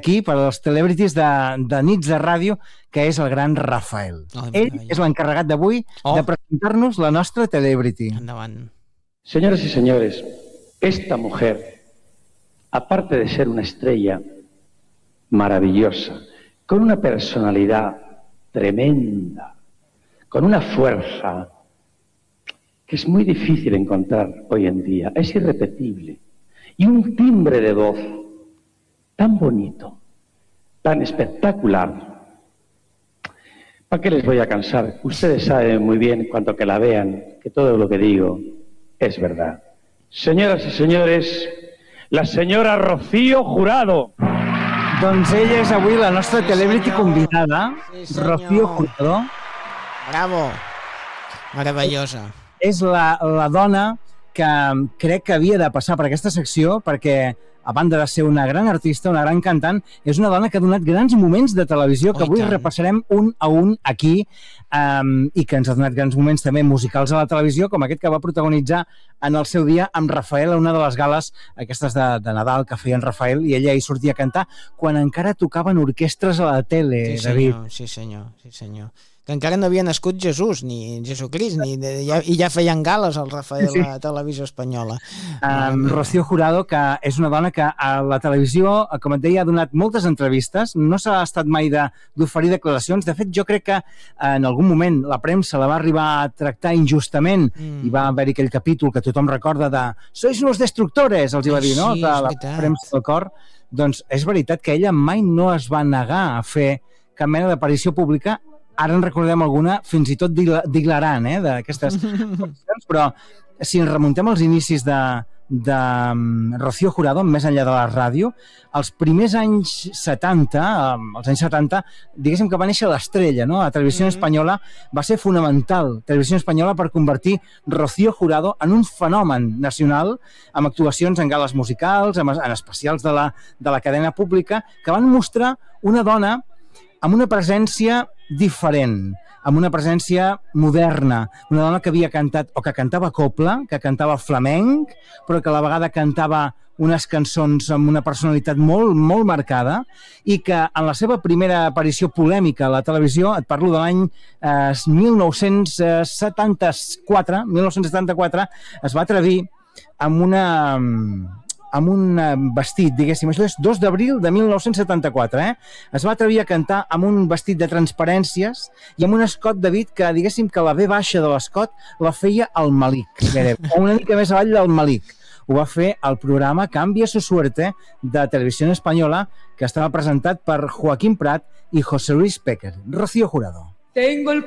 aquí, per als celebrities de nits de ràdio, que és el gran Rafael. Ell és l'encarregat d'avui de presentar-nos la nostra celebrity. Endavant. Señoras y señores, esta mujer, aparte de ser una estrella maravillosa, con una personalidad tremenda, con una fuerza que es muy difícil encontrar hoy en día, es irrepetible, y un timbre de voz tan bonito, tan espectacular. ¿Para qué les voy a cansar? Ustedes saben muy bien, cuanto que la vean, que todo lo que digo es verdad. Señoras y señores, la señora Rocío Jurado. Doncs ella és avui la nostra celebrity convidada, Rocío Jurado. Bravo. Meravellosa. És la dona que crec que havia de passar per aquesta secció perquè, a banda de ser una gran artista, una gran cantant, és una dona que ha donat grans moments de televisió que avui repassarem un a un aquí i que ens ha donat grans moments també musicals a la televisió, com aquest que va protagonitzar en el seu dia amb Rafael a una de les gales aquestes de Nadal que feien Rafael, i ella hi sortia a cantar quan encara tocaven orquestres a la tele, David. Sí senyor. Que encara no havia nascut Jesús, ni Jesucrist, i ja feien gales al Rafael a la televisió espanyola. Rocío Jurado, que és una dona que a la televisió, com et deia, ha donat moltes entrevistes, no s'ha estat mai d'oferir declaracions. De fet, jo crec que en algun moment la premsa la va arribar a tractar injustament i va haver-hi aquell capítol que tothom recorda de «Sois unos destructores», els hi va dir, no? De la premsa del cor. Doncs és veritat que ella mai no es va negar a fer cap mena d'aparició pública. Ara en recordem alguna, fins i tot d'hilarant, d'aquestes qüestions, però si ens remuntem als inicis de Rocío Jurado, més enllà de la ràdio, els primers anys 70, els anys 70, diguéssim que va néixer l'estrella, no? A Televisió Espanyola va ser fonamental, Televisió Espanyola, per convertir Rocío Jurado en un fenomen nacional, amb actuacions en gales musicals, en especials de la cadena pública, que van mostrar una dona amb una presència diferent, amb una presència moderna, una dona que havia cantat, o que cantava copla, que cantava flamenc, però que a la vegada cantava unes cançons amb una personalitat molt, molt marcada, i que en la seva primera aparició polèmica a la televisió, et parlo de l'any 1974, es va atrevir amb un vestit, diguéssim, això és 2 d'abril de 1974, es va atrevir a cantar amb un vestit de transparències i amb un escot, David, que diguéssim que la V baixa de l'escot la feia el Malik, o una mica més avall del Malik. Ho va fer al programa Cambia su suerte de Televisió Espanyola, que estava presentat per Joaquín Prat i José Luis Péquer. Rocío Jurado. Tengo el